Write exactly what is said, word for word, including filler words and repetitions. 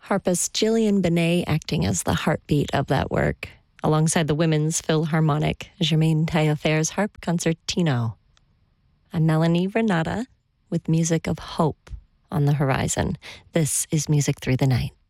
Harpist Gillian Benet acting as the heartbeat of that work, alongside the Women's Philharmonic Germaine Taillefer's harp concertino. I'm Melanie Renata with music of hope on the horizon. This is Music Through the Night.